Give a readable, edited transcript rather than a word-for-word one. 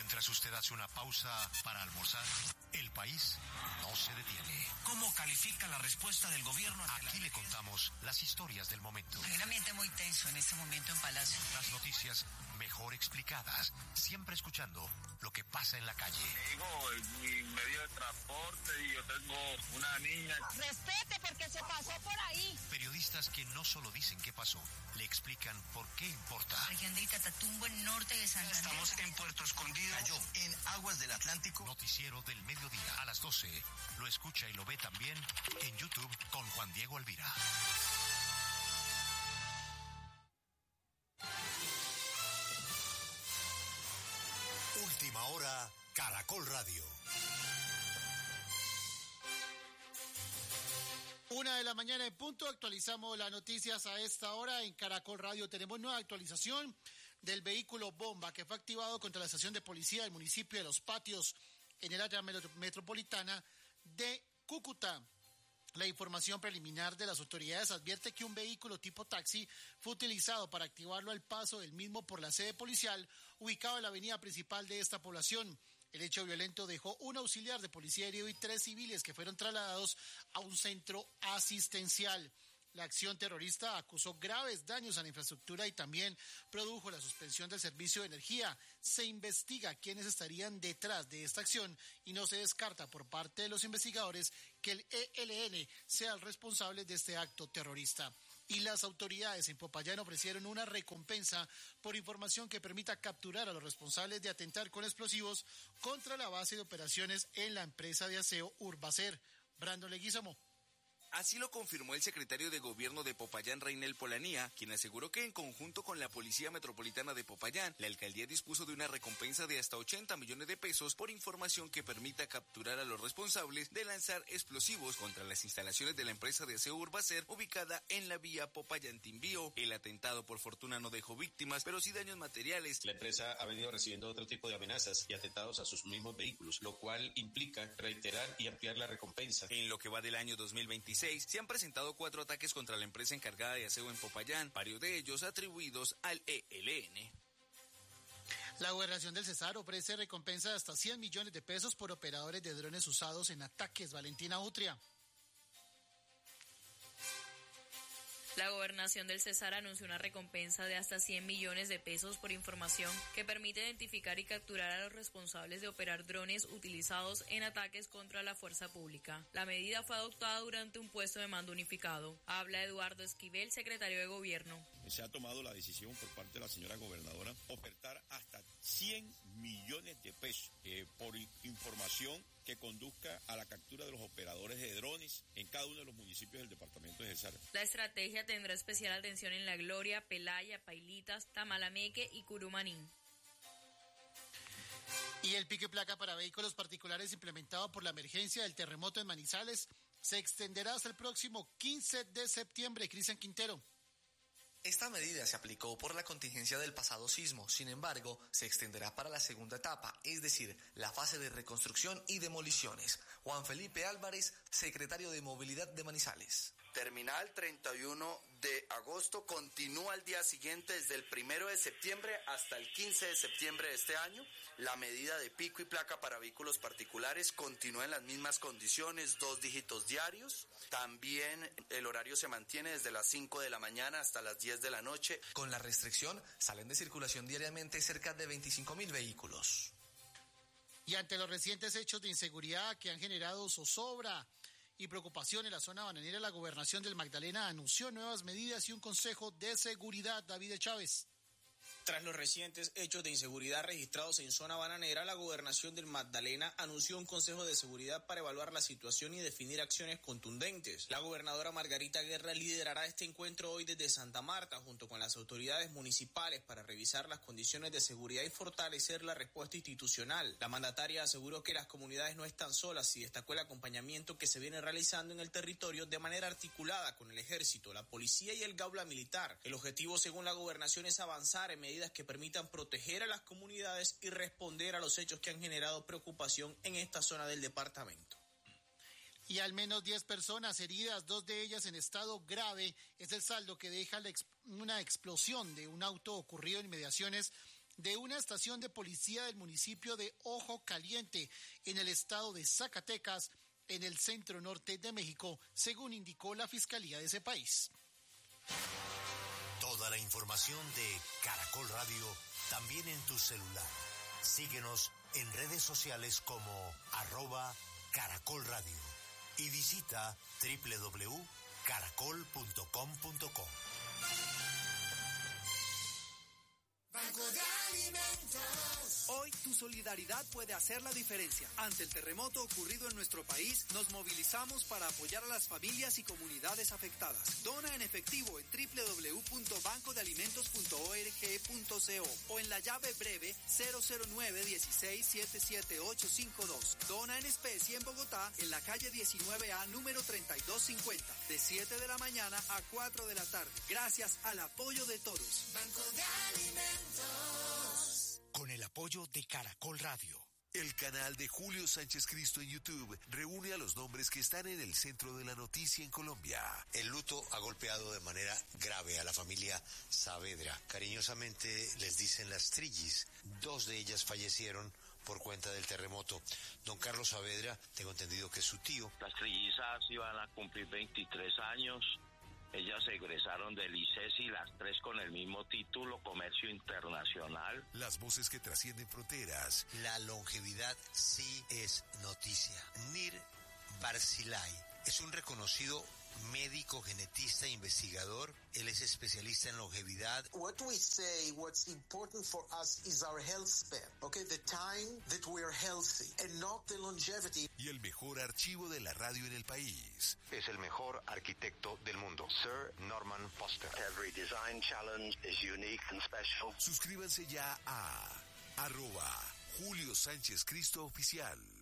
Mientras usted hace una pausa para almorzar, el país no se detiene. ¿Cómo califica la respuesta del gobierno? Aquí le contamos las historias del momento. Hay un ambiente muy tenso en este momento en Palacio. Las noticias mejor explicadas, siempre escuchando lo que pasa en la calle. Digo, mi medio de transporte y yo tengo una niña. Respete porque se pasó por ahí. Periodistas que no solo dicen qué pasó, le explican por qué importa. Región del Catatumbo, en norte de Santander. Estamos en Puerto Escondido. Cayó en aguas del Atlántico. Noticiero del mediodía a las 12. Lo escucha y lo ve también en YouTube con Juan Diego Alvira. Última hora, Caracol Radio. 1:00 a.m. en punto. Actualizamos las noticias a esta hora en Caracol Radio. Tenemos nueva actualización del vehículo bomba que fue activado contra la estación de policía del municipio de Los Patios en el área metropolitana de Cúcuta. La información preliminar de las autoridades advierte que un vehículo tipo taxi fue utilizado para activarlo al paso del mismo por la sede policial ubicado en la avenida principal de esta población. El hecho violento dejó un auxiliar de policía herido y 3 civiles que fueron trasladados a un centro asistencial. La acción terrorista acusó graves daños a la infraestructura y también produjo la suspensión del servicio de energía. Se investiga quiénes estarían detrás de esta acción y no se descarta por parte de los investigadores que el ELN sea el responsable de este acto terrorista. Y las autoridades en Popayán ofrecieron una recompensa por información que permita capturar a los responsables de atentar con explosivos contra la base de operaciones en la empresa de aseo Urbacer. Brandon Leguízamo. Así lo confirmó el secretario de Gobierno de Popayán, Reynel Polanía, quien aseguró que en conjunto con la Policía Metropolitana de Popayán, la alcaldía dispuso de una recompensa de hasta 80 millones de pesos por información que permita capturar a los responsables de lanzar explosivos contra las instalaciones de la empresa de aseo Urbacer, ubicada en la vía Popayán-Timbío. El atentado, por fortuna, no dejó víctimas, pero sí daños materiales. La empresa ha venido recibiendo otro tipo de amenazas y atentados a sus mismos vehículos, lo cual implica reiterar y ampliar la recompensa. En lo que va del año 2026, se han presentado 4 ataques contra la empresa encargada de aseo en Popayán, varios de ellos atribuidos al ELN. La gobernación del Cesar ofrece recompensa de hasta 100 millones de pesos por operadores de drones usados en ataques. Valentina Utria. La gobernación del Cesar anunció una recompensa de hasta 100 millones de pesos por información que permite identificar y capturar a los responsables de operar drones utilizados en ataques contra la fuerza pública. La medida fue adoptada durante un puesto de mando unificado. Habla Eduardo Esquivel, secretario de Gobierno. Se ha tomado la decisión por parte de la señora gobernadora ofertar hasta 100 millones de pesos por información que conduzca a la captura de los operadores de drones en cada uno de los municipios del departamento de Cesar. La estrategia tendrá especial atención en La Gloria, Pelaya, Pailitas, Tamalameque y Curumanín. Y el pico y placa para vehículos particulares implementado por la emergencia del terremoto en Manizales se extenderá hasta el próximo 15 de septiembre. Cristian Quintero. Esta medida se aplicó por la contingencia del pasado sismo, sin embargo, se extenderá para la segunda etapa, es decir, la fase de reconstrucción y demoliciones. Juan Felipe Álvarez, secretario de Movilidad de Manizales. Termina el 31 de agosto, continúa al día siguiente desde el 1 de septiembre hasta el 15 de septiembre de este año. La medida de pico y placa para vehículos particulares continúa en las mismas condiciones, 2 dígitos diarios. También el horario se mantiene desde las 5 de la mañana hasta las 10 de la noche. Con la restricción salen de circulación diariamente cerca de 25.000 vehículos. Y ante los recientes hechos de inseguridad que han generado zozobra y preocupación en la zona bananera, la gobernación del Magdalena anunció nuevas medidas y un consejo de seguridad. David Chávez. Tras los recientes hechos de inseguridad registrados en zona bananera, la gobernación del Magdalena anunció un consejo de seguridad para evaluar la situación y definir acciones contundentes. La gobernadora Margarita Guerra liderará este encuentro hoy desde Santa Marta junto con las autoridades municipales para revisar las condiciones de seguridad y fortalecer la respuesta institucional. La mandataria aseguró que las comunidades no están solas y destacó el acompañamiento que se viene realizando en el territorio de manera articulada con el ejército, la policía y el Gaula Militar. El objetivo, según la gobernación, es avanzar en medidas que permitan proteger a las comunidades y responder a los hechos que han generado preocupación en esta zona del departamento. Y al menos 10 personas heridas, 2 de ellas en estado grave, es el saldo que deja una explosión de un auto ocurrido en inmediaciones de una estación de policía del municipio de Ojo Caliente, en el estado de Zacatecas, en el centro norte de México, según indicó la Fiscalía de ese país. Toda la información de Caracol Radio también en tu celular. Síguenos en redes sociales como @Caracol Radio y visita www.caracol.com.co. Banco de Alimentos. Hoy tu solidaridad puede hacer la diferencia. Ante el terremoto ocurrido en nuestro país, nos movilizamos para apoyar a las familias y comunidades afectadas. Dona en efectivo en www.bancodealimentos.org.co o en la llave breve 009-16-77852. Dona en especie en Bogotá, en la calle 19A, número 3250, de 7 de la mañana a 4 de la tarde. Gracias al apoyo de todos. Banco de Alimentos. Con el apoyo de Caracol Radio. El canal de Julio Sánchez Cristo en YouTube reúne a los nombres que están en el centro de la noticia en Colombia. El luto ha golpeado de manera grave a la familia Saavedra. Cariñosamente les dicen las Trillis. 2 de ellas fallecieron por cuenta del terremoto. Don Carlos Saavedra, tengo entendido que es su tío. Las trillizas iban a cumplir 23 años. Ellas se egresaron del ICESI, las 3 con el mismo título, Comercio Internacional. Las voces que trascienden fronteras. La longevidad sí es noticia. Nir Barzilay es un reconocido médico, genetista, investigador. Él es especialista en longevidad. What we say, what's important for us is our health span. Okay, the time that we are healthy and not the longevity. Y el mejor archivo de la radio en el país. Es el mejor arquitecto del mundo, Sir Norman Foster. Every design challenge is unique and special. Suscríbanse ya a @Julio Sánchez Cristo Oficial.